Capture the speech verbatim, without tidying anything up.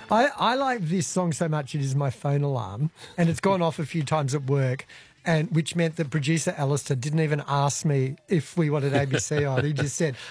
I, I like this song so much it is my phone alarm, and it's gone off a few times at work, and which meant that producer Alistair didn't even ask me if we wanted A B C on. He just said,